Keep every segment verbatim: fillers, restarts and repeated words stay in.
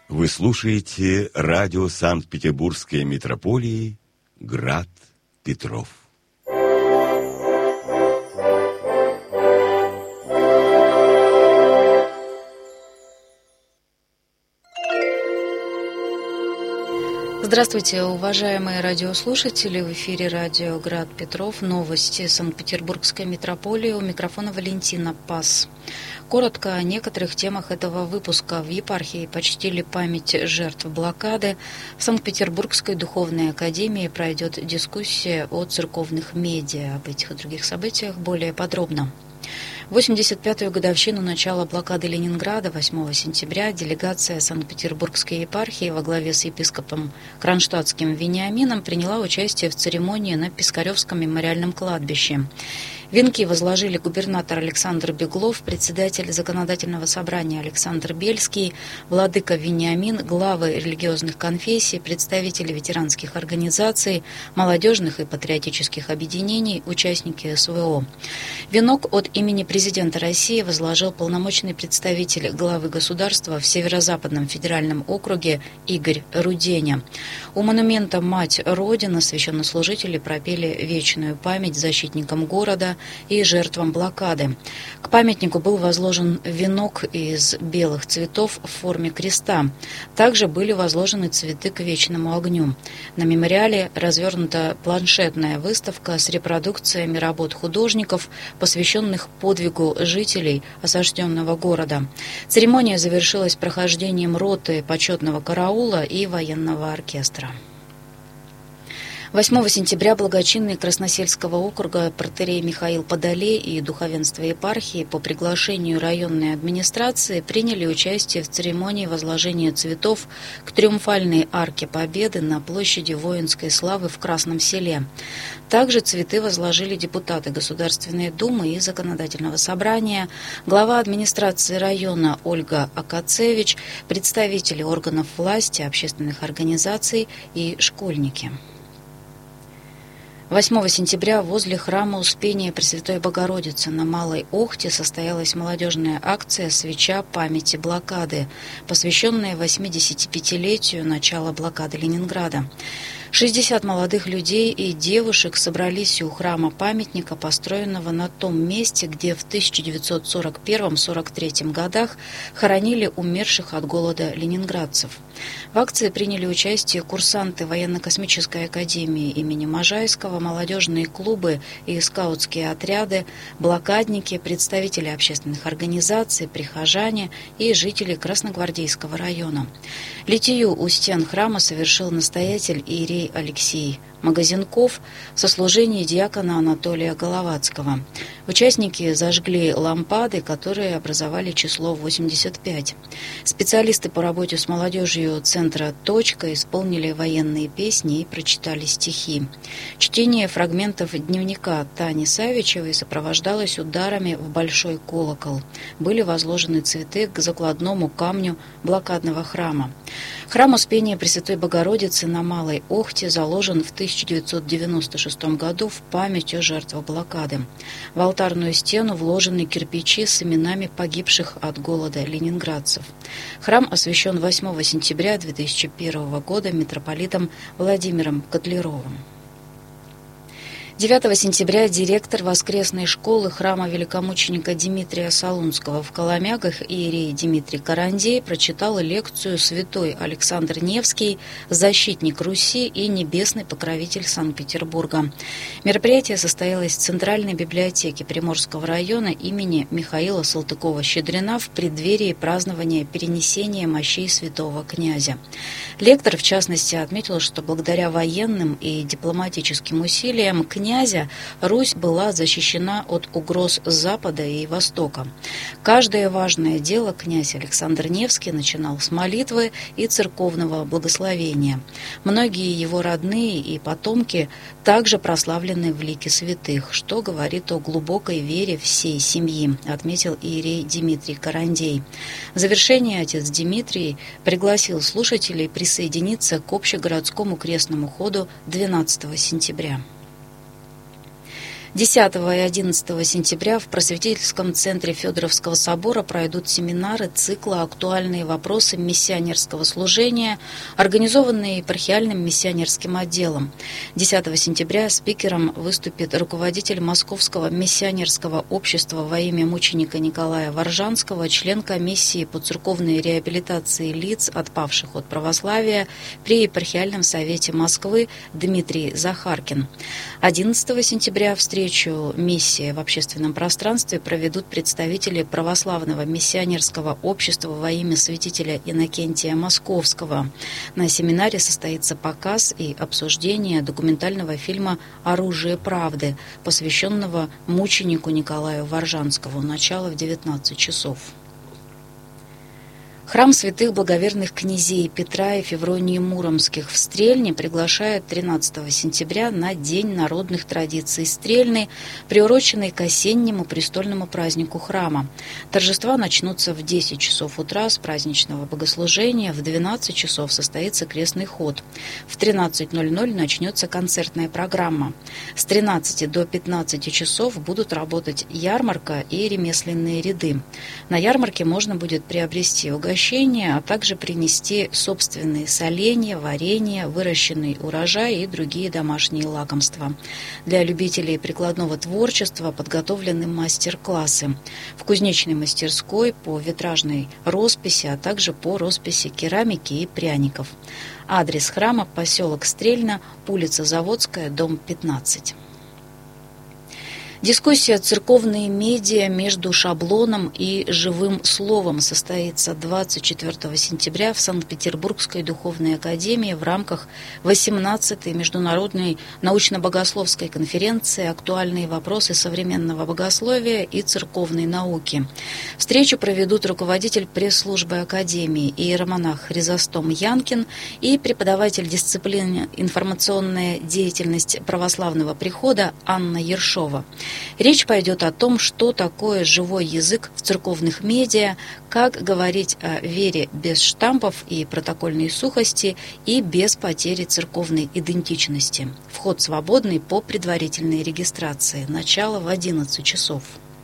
Вы слушаете радио Санкт-Петербургской митрополии «Град Петров». Здравствуйте, уважаемые радиослушатели! В эфире радио «Град Петров». Новости Санкт-Петербургской митрополии. У микрофона Валентина Пас. Коротко о некоторых темах этого выпуска. В епархии почтили память жертв блокады. В Санкт-Петербургской духовной академии пройдет дискуссия о церковных медиа. Об этих и других событиях более подробно. восемьдесят пятую годовщину начала блокады Ленинграда восьмого сентября делегация Санкт-Петербургской епархии во главе с епископом Кронштадтским Вениамином приняла участие в церемонии на Пискаревском мемориальном кладбище. Венки возложили губернатор Александр Беглов, председатель Законодательного собрания Александр Бельский, владыка Вениамин, главы религиозных конфессий, представители ветеранских организаций, молодежных и патриотических объединений, участники СВО. Венок от имени президента России возложил полномочный представитель главы государства в Северо-Западном федеральном округе Игорь Руденя. У монумента «Мать Родина» священнослужители пропели вечную память защитникам города и жертвам блокады. К памятнику был возложен венок из белых цветов в форме креста. Также были возложены цветы к вечному огню. На мемориале развернута планшетная выставка с репродукциями работ художников, посвященных подвигу жителей осажденного города. Церемония завершилась прохождением роты почетного караула и военного оркестра. восьмого сентября благочинный Красносельского округа протоиерей Михаил Подолей и духовенство епархии по приглашению районной администрации приняли участие в церемонии возложения цветов к триумфальной арке Победы на площади Воинской славы в Красном Селе. Также цветы возложили депутаты Государственной Думы и Законодательного собрания, глава администрации района Ольга Акацевич, представители органов власти, общественных организаций и школьники. восьмого сентября возле храма Успения Пресвятой Богородицы на Малой Охте состоялась молодежная акция «Свеча памяти блокады», посвященная восьмидесятипятилетию начала блокады Ленинграда. шестьдесят молодых людей и девушек собрались у храма памятника, построенного на том месте, где в тысяча девятьсот сорок первом — сорок третьем годах хоронили умерших от голода ленинградцев. В акции приняли участие курсанты военно-космической академии имени Можайского, молодежные клубы и скаутские отряды, блокадники, представители общественных организаций, прихожане и жители Красногвардейского района. Литию у стен храма совершил настоятель иерей Алексей Магазинков в сослужении диакона Анатолия Головацкого. Участники зажгли лампады, которые образовали число восемьдесят пять. Специалисты по работе с молодежью центра «Точка» исполнили военные песни и прочитали стихи. Чтение фрагментов дневника Тани Савичевой сопровождалось ударами в большой колокол. Были возложены цветы к закладному камню блокадного храма. Храм Успения Пресвятой Богородицы на Малой Охте заложен в тысяча девятьсот девяносто шестом году в память о жертвах блокады. В алтарную стену вложены кирпичи с именами погибших от голода ленинградцев. Храм освящен восьмого сентября две тысячи первого года митрополитом Владимиром Котлеровым. девятого сентября директор воскресной школы храма великомученика Дмитрия Солунского в Коломягах иерей Дмитрий Карандей прочитал лекцию «Святой Александр Невский. Защитник Руси и небесный покровитель Санкт-Петербурга». Мероприятие состоялось в Центральной библиотеке Приморского района имени Михаила Салтыкова-Щедрина в преддверии празднования перенесения мощей святого князя. Лектор, в частности, отметил, что благодаря военным и дипломатическим усилиям князь князя Русь была защищена от угроз с запада и востока. Каждое важное дело князь Александр Невский начинал с молитвы и церковного благословения. Многие его родные и потомки также прославлены в лике святых, что говорит о глубокой вере всей семьи, отметил иерей Дмитрий Карандей. В завершение отец Дмитрий пригласил слушателей присоединиться к общегородскому крестному ходу двенадцатого сентября. десятого и одиннадцатого сентября в Просветительском центре Федоровского собора пройдут семинары цикла «Актуальные вопросы миссионерского служения», организованные епархиальным миссионерским отделом. десятого сентября спикером выступит руководитель Московского миссионерского общества во имя мученика Николая Воржанского, член комиссии по церковной реабилитации лиц, отпавших от православия при епархиальном совете Москвы Дмитрий Захаркин. одиннадцатого сентября встречу «Миссия в общественном пространстве» проведут представители православного миссионерского общества во имя святителя Иннокентия Московского. На семинаре состоится показ и обсуждение документального фильма «Оружие правды», посвященного мученику Николаю Воржанскому. Начало в девятнадцать часов. Храм святых благоверных князей Петра и Февронии Муромских в Стрельне приглашает тринадцатого сентября на День народных традиций Стрельны, приуроченный к осеннему престольному празднику храма. Торжества начнутся в десять часов утра с праздничного богослужения, в двенадцать часов состоится крестный ход. В тринадцать ноль ноль начнется концертная программа. С тринадцати до пятнадцати часов будут работать ярмарка и ремесленные ряды. На ярмарке можно будет приобрести угощение, а также принести собственные соленья, варенье, выращенный урожай и другие домашние лакомства. Для любителей прикладного творчества подготовлены мастер-классы в кузнечной мастерской по витражной росписи, а также по росписи керамики и пряников. Адрес храма – поселок Стрельна, улица Заводская, дом пятнадцать. Дискуссия «Церковные медиа между шаблоном и живым словом» состоится двадцать четвёртого сентября в Санкт-Петербургской духовной академии в рамках восемнадцатой международной научно-богословской конференции «Актуальные вопросы современного богословия и церковной науки». Встречу проведут руководитель пресс-службы академии иеромонах Хризостом Янкин и преподаватель дисциплины «Информационная деятельность православного прихода» Анна Ершова. Речь пойдет о том, что такое живой язык в церковных медиа, как говорить о вере без штампов и протокольной сухости и без потери церковной идентичности. Вход свободный по предварительной регистрации. Начало в одиннадцать часов.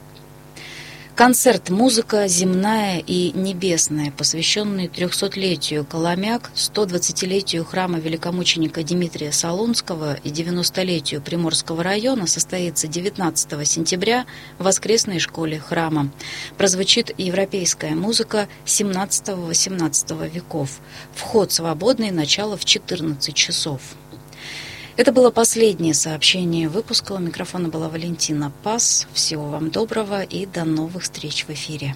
Концерт «Музыка земная и небесная», посвященный трехсотлетию Коломяк, сто двадцатилетию храма великомученика Дмитрия Солунского и девяностолетию Приморского района, состоится девятнадцатого сентября в воскресной школе храма. Прозвучит европейская музыка семнадцатого-восемнадцатого веков. Вход свободный, начало в четырнадцать часов. Это было последнее сообщение выпуска. У микрофона была Валентина Пас. Всего вам доброго и до новых встреч в эфире.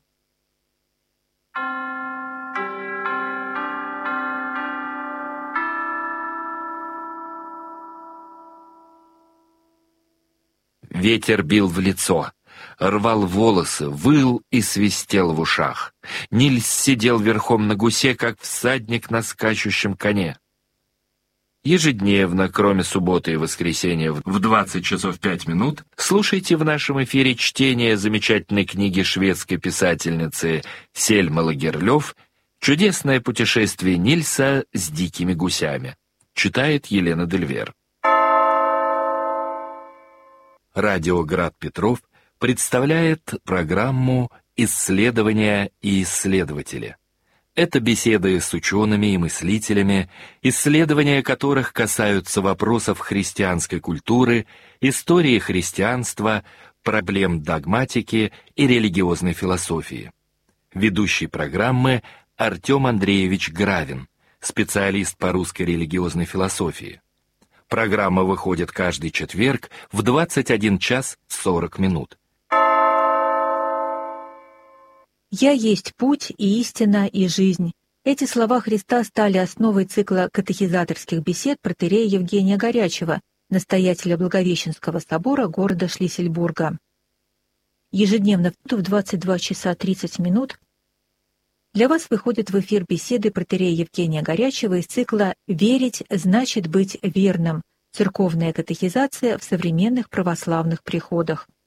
Ветер бил в лицо, рвал волосы, выл и свистел в ушах. Нильс сидел верхом на гусе, как всадник на скачущем коне. Ежедневно, кроме субботы и воскресенья в двадцать часов пять минут, слушайте в нашем эфире чтение замечательной книги шведской писательницы Сельмы Лагерлёв «Чудесное путешествие Нильса с дикими гусями». Читает Елена Дельвер. Радио «Град Петров» представляет программу «Исследования и исследователи». Это беседы с учеными и мыслителями, исследования которых касаются вопросов христианской культуры, истории христианства, проблем догматики и религиозной философии. Ведущий программы Артем Андреевич Гравин, специалист по русской религиозной философии. Программа выходит каждый четверг в двадцать один час сорок минут. «Я есть путь и истина и жизнь». Эти слова Христа стали основой цикла катехизаторских бесед протоиерея Евгения Горячева, настоятеля Благовещенского собора города Шлиссельбурга. Ежедневно в двадцать два часа тридцать минут для вас выходят в эфир беседы протоиерея Евгения Горячева из цикла «Верить значит быть верным. Церковная катехизация в современных православных приходах».